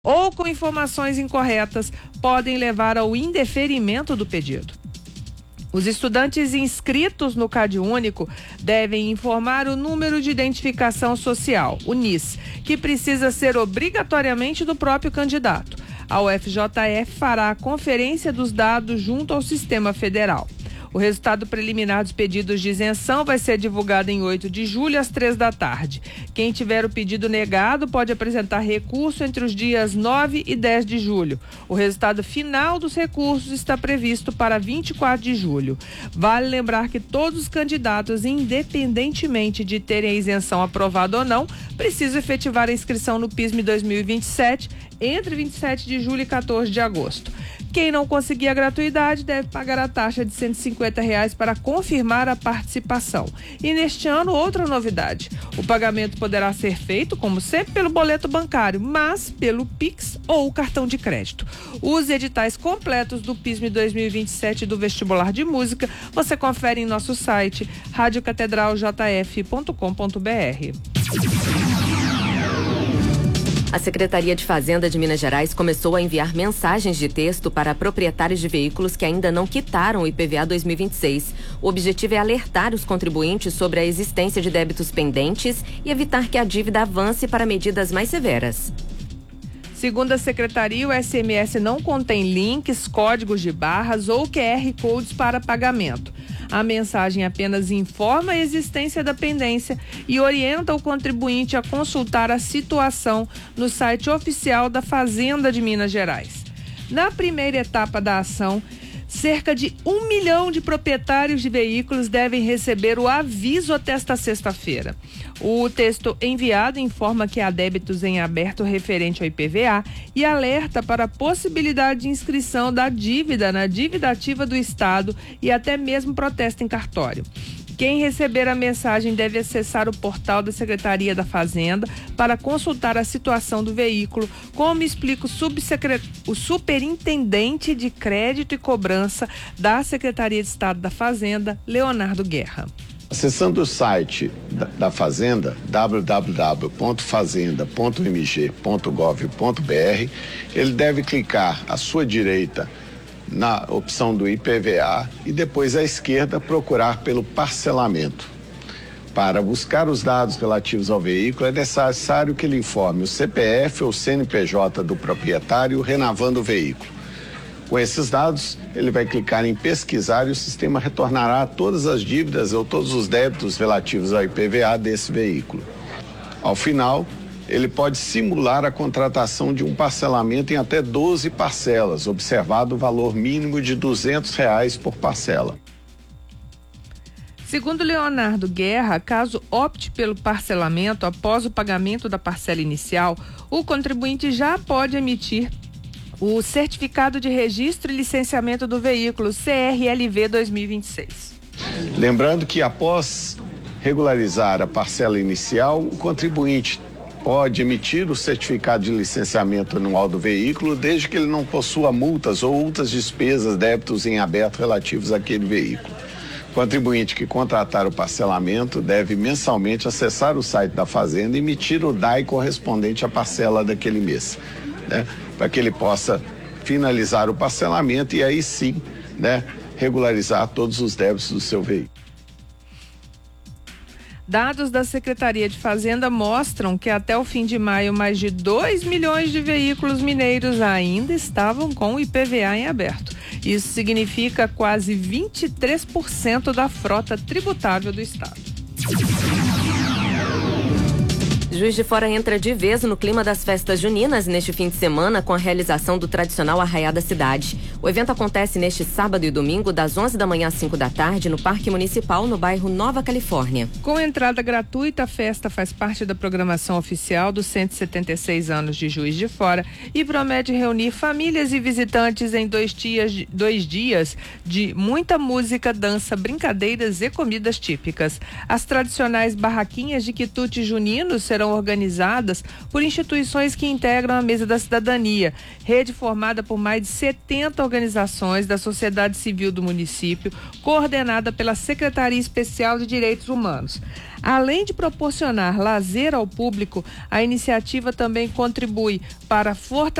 ou com informações incorretas podem levar ao indeferimento do pedido. Os estudantes inscritos no CadÚnico devem informar o número de identificação social, o NIS, que precisa ser obrigatoriamente do próprio candidato. A UFJF fará a conferência dos dados junto ao Sistema Federal. O resultado preliminar dos pedidos de isenção vai ser divulgado em 8 de julho, às 15h. Quem tiver o pedido negado pode apresentar recurso entre os dias 9 e 10 de julho. O resultado final dos recursos está previsto para 24 de julho. Vale lembrar que todos os candidatos, independentemente de terem a isenção aprovada ou não, precisam efetivar a inscrição no PISM 2027 entre 27 de julho e 14 de agosto. Quem não conseguir a gratuidade deve pagar a taxa de R$ 150 para confirmar a participação. E neste ano, outra novidade. O pagamento poderá ser feito, como sempre, pelo boleto bancário, mas pelo Pix ou cartão de crédito. Os editais completos do PISM 2027 do Vestibular de Música você confere em nosso site radiocatedraljf.com.br. A Secretaria de Fazenda de Minas Gerais começou a enviar mensagens de texto para proprietários de veículos que ainda não quitaram o IPVA 2026. O objetivo é alertar os contribuintes sobre a existência de débitos pendentes e evitar que a dívida avance para medidas mais severas. Segundo a Secretaria, o SMS não contém links, códigos de barras ou QR Codes para pagamento. A mensagem apenas informa a existência da pendência e orienta o contribuinte a consultar a situação no site oficial da Fazenda de Minas Gerais. Na primeira etapa da ação, cerca de 1 milhão de proprietários de veículos devem receber o aviso até esta sexta-feira. O texto enviado informa que há débitos em aberto referente ao IPVA e alerta para a possibilidade de inscrição da dívida na dívida ativa do Estado e até mesmo protesto em cartório. Quem receber a mensagem deve acessar o portal da Secretaria da Fazenda para consultar a situação do veículo, como explica o superintendente de crédito e cobrança da Secretaria de Estado da Fazenda, Leonardo Guerra. Acessando o site da Fazenda, www.fazenda.mg.gov.br, ele deve clicar à sua direita na opção do IPVA e depois à esquerda procurar pelo parcelamento. Para buscar os dados relativos ao veículo, é necessário que ele informe o CPF ou CNPJ do proprietário renovando o veículo. Com esses dados, ele vai clicar em pesquisar e o sistema retornará todas as dívidas ou todos os débitos relativos ao IPVA desse veículo. Ao final, ele pode simular a contratação de um parcelamento em até 12 parcelas, observado o valor mínimo de R$ 200 por parcela. Segundo Leonardo Guerra, caso opte pelo parcelamento após o pagamento da parcela inicial, o contribuinte já pode emitir o Certificado de Registro e Licenciamento do Veículo, CRLV 2026. Lembrando que após regularizar a parcela inicial, o contribuinte pode emitir o certificado de licenciamento anual do veículo, desde que ele não possua multas ou outras despesas, débitos em aberto relativos àquele veículo. O contribuinte que contratar o parcelamento deve mensalmente acessar o site da Fazenda e emitir o DAI correspondente à parcela daquele mês, né? Para que ele possa finalizar o parcelamento e aí sim, né, regularizar todos os débitos do seu veículo. Dados da Secretaria de Fazenda mostram que até o fim de maio, mais de 2 milhões de veículos mineiros ainda estavam com o IPVA em aberto. Isso significa quase 23% da frota tributável do Estado. Juiz de Fora entra de vez no clima das festas juninas neste fim de semana com a realização do tradicional Arraiá da Cidade. O evento acontece neste sábado e domingo, das 11 da manhã às 5 da tarde, no Parque Municipal, no bairro Nova Califórnia. Com entrada gratuita, a festa faz parte da programação oficial dos 176 anos de Juiz de Fora e promete reunir famílias e visitantes em 2 dias de muita música, dança, brincadeiras e comidas típicas. As tradicionais barraquinhas de quitute juninos serão são organizadas por instituições que integram a Mesa da Cidadania, rede formada por mais de 70 organizações da sociedade civil do município, coordenada pela Secretaria Especial de Direitos Humanos. Além de proporcionar lazer ao público, a iniciativa também contribui para fortalecer